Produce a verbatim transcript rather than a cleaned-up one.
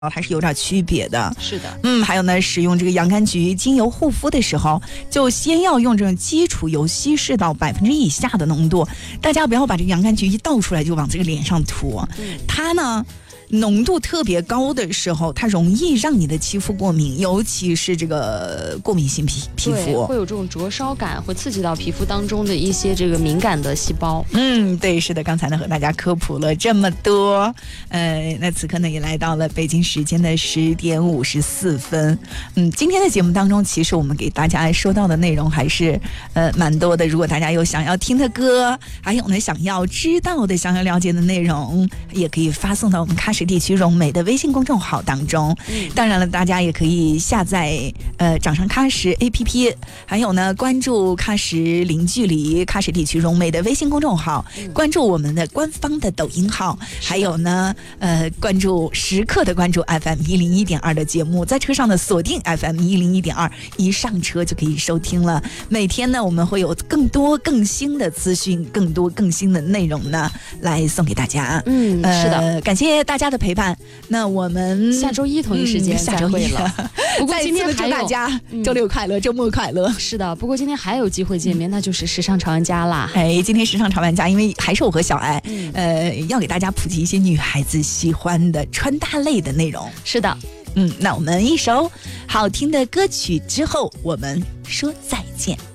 还是有点区别的。 是的， 嗯，还有呢，使用这个洋甘菊精油护肤的时候，就先要用这种基础油稀释到百分之一以下的浓度。大家不要把这个洋甘菊一倒出来就往这个脸上涂， 嗯、 它呢。浓度特别高的时候，它容易让你的肌肤过敏，尤其是这个过敏性皮皮肤， 会有这种灼烧感，会刺激到皮肤当中的一些这个敏感的细胞。 嗯，对，是的，刚才呢和大家科普了这么多，呃，那此刻呢也来到了北京时间的十点五十四分。嗯，今天的节目当中，其实我们给大家说到的内容还是呃蛮多的。如果大家有想要听的歌，还有呢想要知道的、想要了解的内容，也可以发送到我们喀什地区融美的微信公众号当中。嗯、当然了，大家也可以下载呃掌上喀什 A P P， 还有呢关注喀什零距离喀什地区融美的微信公众号，嗯、关注我们的官方的抖音号，还有呢呃关注时刻的关注 F M 一零一点二的节目，在车上的锁定 F M 一零一点二，一上车就可以收听了。每天呢我们会有更多更新的资讯，更多更新的内容呢来送给大家。 嗯，呃、是的， 感谢大家的陪伴。那我们下周一同一时间再会了。嗯、不过今天还有祝大家周六快乐，嗯、周末快乐。 是的，不过今天还有机会见面，嗯、那就是时尚潮玩家啦。 哎，今天时尚潮玩家，因为还是我和小艾，嗯、呃，要给大家普及一些女孩子喜欢的穿搭类的内容。 是的， 嗯，那我们一首好听的歌曲之后，我们说再见。